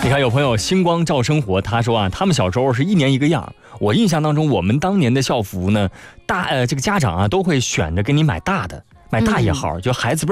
你看有朋友星光照生活，他说啊，他们小时候是一年一个样。我印象当中，我们当年的校服呢，这个家长啊都会选着给你买大的，买大一号，就孩子